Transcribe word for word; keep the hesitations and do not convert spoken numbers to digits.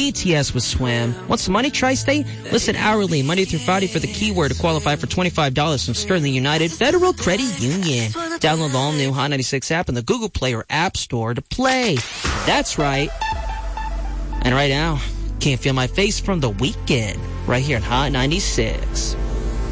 A T S with Swim. Want some money, Tri-State? Listen hourly, Monday through Friday for the keyword to qualify for twenty-five dollars from Sterling United Federal Credit Union. Download the all-new Hot ninety-six app in the Google Play or App Store to play. That's right. And right now, Can't Feel My Face from The Weeknd, right here at Hot ninety-six.